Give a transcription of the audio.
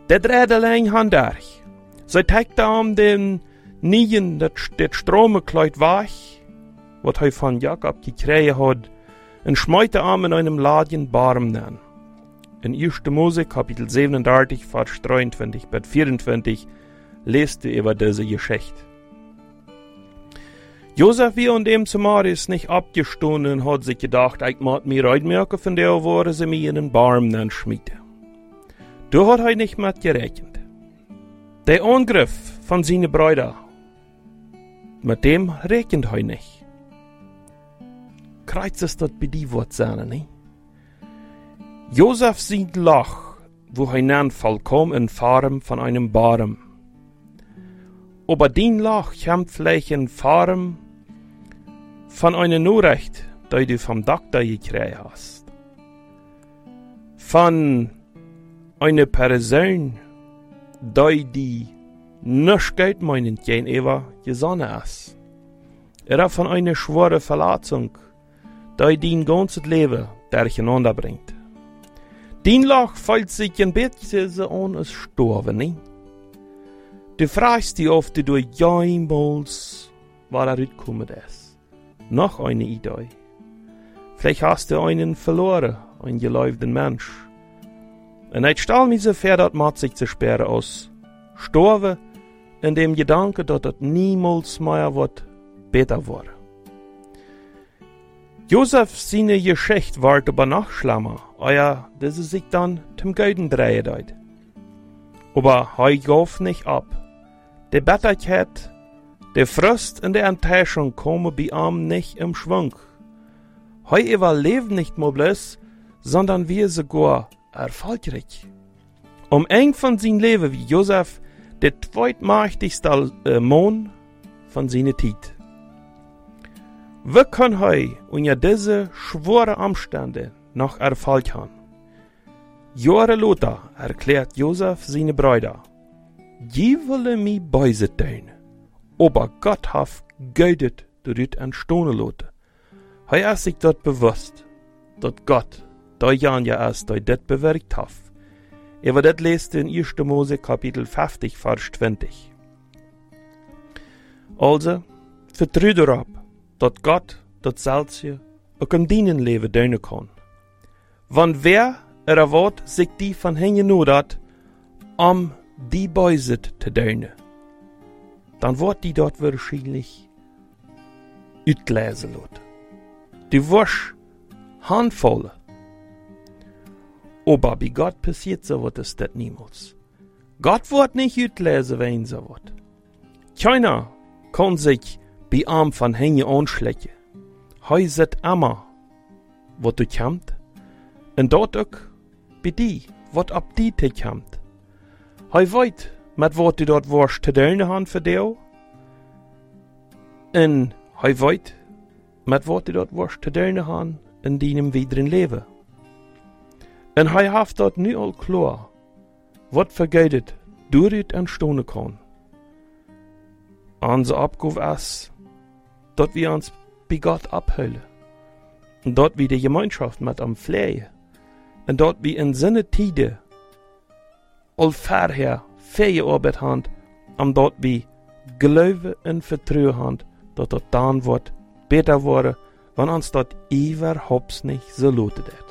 Det dreht allein han durch. Zij tekt om den nien dat stromekleid weg, wat hij van Jakob gekregen had, en schmeite am in einem Ladjen Barm nen. In 1. Mose, Kapitel 37, Vers 23 bis 24, lest du über diese Geschichte. Josef wie und dem Samaria ist nicht abgestunden und hat sich gedacht, ich mag mir Reitmerke von der Wohre sie mir in den Barm nen schmiede. Da hat er nicht mit gerechnet. Der Angriff von seinen Brüdern, mit dem rechnet er nicht. Kreuz es dort bei die Wort sein, ne? Josef sieht Lach, wo er nennt vollkommen Farm von einem Barm. Aber den Lach kommt vielleicht in Farm von einer Nachricht, die du vom Doktor gekriegt hast. Von einer Person, die nicht Geld meinen gegenüber gesonnen ist. Von einer schweren Verletzung, die dein ganzes Leben durcheinander bringt. Den Lach fällt sich ein bisschen so an als Storben, ne? Du fragst dich oft, du jemals, was da rausgekommen ist. Noch eine Idee. Vielleicht hast du einen verloren, einen geliebten Mensch. Und ich stelle mir so vor, dass man sich zu sperren aus. Storben in dem Gedanke, dass das niemals mehr wird, besser wird. Josef seine Geschichte war aber noch schlimmer, ja, dass er sich dann zum Guten drehen deit. Aber er gab nicht ab. Die Bitterkeit, die Frust und die Enttäuschung kommen bei ihm nicht im Schwung. Er überlebt nicht nur bloß, sondern wir sogar erfolgreich. Eng von seinem Leben wie Josef, der zweitmächtigste Mann von seiner Zeit. Wie kann er unter diese schweren Umstände noch Erfolg haben? Jahre später erklärt Josef seine Brüder, die wollen mich böse tun, aber Gott hat Geld durch entstehen lassen. Er ist sich dort bewusst, dass Gott, der ja ist, der das bewirkt hat. Aber das lest in 1. Mose Kapitel 50, Vers 20. Also, vertrau darauf, dass Gott das Salzje auch im Dienenleben dienen kann. Wann wer erwart sich die von hängen nodat, die Böse zu dienen, dann wird die dort wahrscheinlich uitlesen lassen. Du wirst Handvoll. Aber bei Gott passiert so was das niemals. Gott wird nicht uitlesen, wenn so wird. Keiner kann sich bei ihm von hängen anschlecken. Er sieht immer, was du kommt, und dort auch bei dir, was ab dir kommt. Er weiß, mit was du dort wirst zu tun haben für dich, und er weiß, mit was du dort wirst zu tun haben in deinem weiteren Leben. Und er hat dort nicht all klar, was vergeudet durch entstehen kann. Unsere Abgabe ist, dass wir uns bei Gott abhüllen. Und dort wir die Gemeinschaft mit ihm pflegen. Und dort wir in seine Tide all vorher fähige Arbeit haben, und dort wir Glauben und Vertrauen haben, dass das dann wird besser werden, wenn uns das überhaupt nicht so lautet.